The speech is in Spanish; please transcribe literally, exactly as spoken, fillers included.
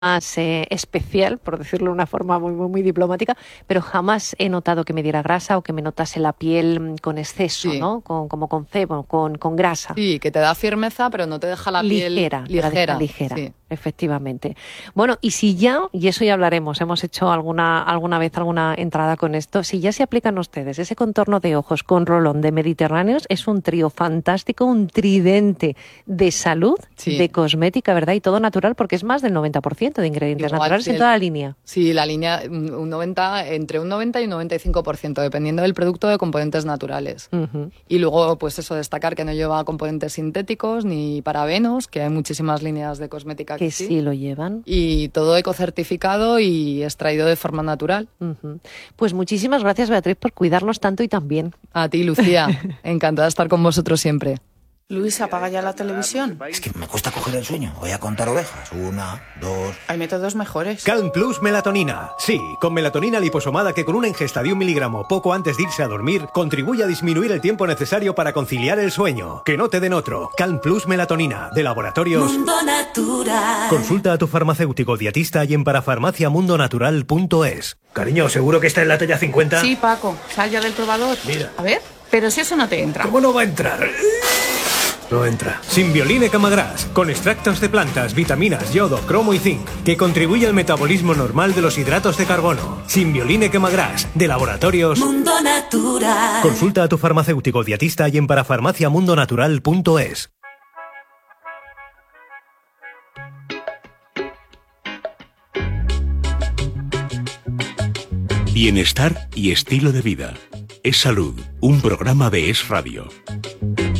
más eh, especial, por decirlo de una forma muy, muy, muy diplomática, pero jamás he notado que me diera grasa o que me notase la piel mm, con exceso, Sí. ¿no? Con, como con cebo, con, con grasa. Sí, que te da firmeza, pero no te deja la piel Ligera, te la deja ligera. ligera, Sí. efectivamente. Bueno, y si ya, y eso ya hablaremos, hemos hecho alguna, alguna vez alguna entrada con esto, si ya se aplican ustedes ese contorno de ojos con rolón de Mediterráneos, es un trío fantástico, un tridente de salud, Sí. de cosmética, ¿verdad? Y todo natural, porque es más del noventa por ciento de ingredientes Igual, naturales sí, en el- toda la línea. Sí, la línea un noventa, entre un noventa y un noventa y cinco por ciento, dependiendo del producto, de componentes naturales. Ujú. Y luego, pues eso, destacar que no lleva componentes sintéticos ni parabenos, que hay muchísimas líneas de cosmética que, Que sí lo llevan. Y todo ecocertificado y extraído de forma natural. Ujú. Pues muchísimas gracias, Beatriz, por cuidarnos tanto y tan bien. A ti, Lucía. Encantada de estar con vosotros siempre. Luis, apaga ya la televisión. Es que me cuesta coger el sueño. Voy a contar ovejas. Una, dos... Hay métodos mejores. Calm Plus Melatonina. Sí, con melatonina liposomada que con una ingesta de un miligramo poco antes de irse a dormir contribuye a disminuir el tiempo necesario para conciliar el sueño. Que no te den otro. Calm Plus Melatonina, de Laboratorios Mundo Natural. Consulta a tu farmacéutico dietista y en parafarmaciamundonatural punto es. Cariño, ¿seguro que está en la talla cincuenta? Sí, Paco, sal ya del probador. Mira. A ver, pero si eso no te entra. ¿Cómo no va a entrar? No entra. Simbioline Camagras, con extractos de plantas, vitaminas, yodo, cromo y zinc, que contribuye al metabolismo normal de los hidratos de carbono. Simbioline Camagras, de Laboratorios Mundo Natural. Consulta a tu farmacéutico dietista y en parafarmaciamundonatural punto es. Bienestar y estilo de vida. Es Salud, un programa de Es Radio.